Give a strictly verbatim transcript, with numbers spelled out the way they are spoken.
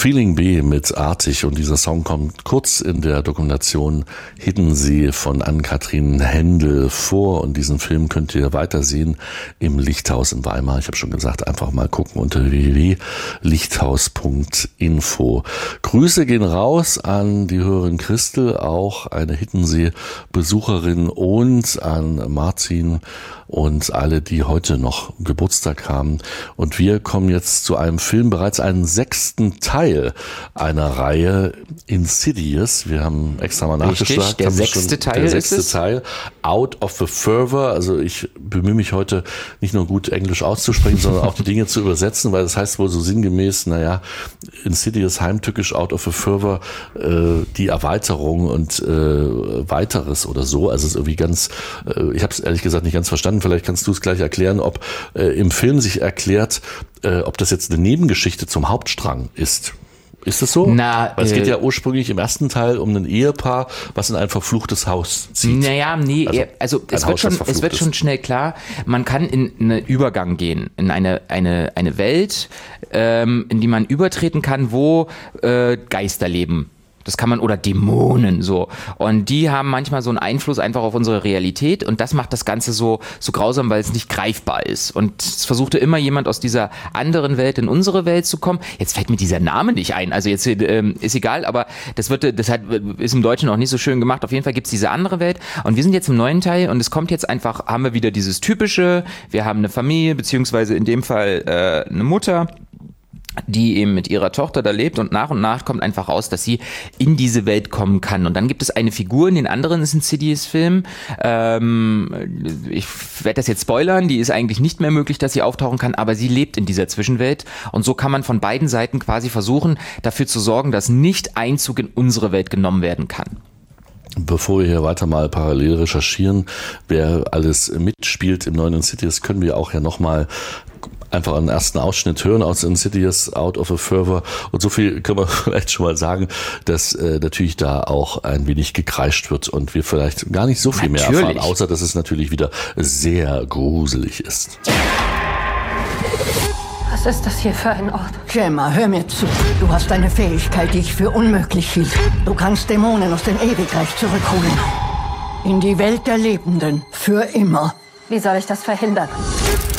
Feeling B mit Artig, und dieser Song kommt kurz in der Dokumentation Hiddensee von Ann-Kathrin Händel vor, und diesen Film könnt ihr weitersehen im Lichthaus in Weimar. Ich habe schon gesagt, einfach mal gucken unter w w w punkt lichthaus punkt info. Grüße gehen raus an die Hörerin Christel, auch eine Hiddensee-Besucherin, und an Martin und alle, die heute noch Geburtstag haben. Und wir kommen jetzt zu einem Film, bereits einen sechsten Teil einer Reihe, Insidious. Wir haben extra mal nachgeschlagen. Richtig, der sechste Teil Der sechste ist es? Teil, Out of the Fervor. Also ich bemühe mich heute nicht nur gut Englisch auszusprechen, sondern auch die Dinge zu übersetzen, weil das heißt wohl so sinngemäß, naja, Insidious heimtückisch, Out of the Fervor, äh, die Erweiterung und äh, weiteres oder so. Also es ist irgendwie ganz, äh, ich habe es ehrlich gesagt nicht ganz verstanden. Vielleicht kannst du es gleich erklären, ob äh, im Film sich erklärt, äh, ob das jetzt eine Nebengeschichte zum Hauptstrang ist. Ist das so? Na, Weil es äh, geht ja ursprünglich im ersten Teil um ein Ehepaar, was in ein verfluchtes Haus zieht. Naja, nee, Also, also, ein es, Haus, wird schon, das es verflucht wird ist. schon schnell klar, man kann in einen Übergang gehen, in eine, eine, eine Welt, ähm, in die man übertreten kann, wo äh, Geister leben. Das kann man, oder Dämonen, so. Und die haben manchmal so einen Einfluss einfach auf unsere Realität, und das macht das Ganze so, so grausam, weil es nicht greifbar ist. Und es versuchte immer jemand aus dieser anderen Welt in unsere Welt zu kommen. Jetzt fällt mir dieser Name nicht ein, also jetzt ähm, ist egal, aber das wird, das hat, ist im Deutschen auch nicht so schön gemacht. Auf jeden Fall gibt's diese andere Welt, und wir sind jetzt im neuen Teil, und es kommt jetzt einfach, haben wir wieder dieses typische, wir haben eine Familie, beziehungsweise in dem Fall äh, eine Mutter, die eben mit ihrer Tochter da lebt, und nach und nach kommt einfach raus, dass sie in diese Welt kommen kann. Und dann gibt es eine Figur in den anderen Insidious-Filmen, ähm, ich werde das jetzt spoilern, die ist eigentlich nicht mehr möglich, dass sie auftauchen kann, aber sie lebt in dieser Zwischenwelt, und so kann man von beiden Seiten quasi versuchen, dafür zu sorgen, dass nicht Einzug in unsere Welt genommen werden kann. Bevor wir hier weiter mal parallel recherchieren, wer alles mitspielt im neuen Insidious, können wir auch ja nochmal einfach einen ersten Ausschnitt hören aus Insidious, Out of a Fervor. Und so viel können wir vielleicht schon mal sagen, dass äh, natürlich da auch ein wenig gekreischt wird und wir vielleicht gar nicht so viel Natürlich. mehr erfahren, außer dass es natürlich wieder sehr gruselig ist. Was ist das hier für ein Ort? Gemma, hör mir zu. Du hast eine Fähigkeit, die ich für unmöglich hielt. Du kannst Dämonen aus dem Ewigreich zurückholen. In die Welt der Lebenden. Für immer. Wie soll ich das verhindern?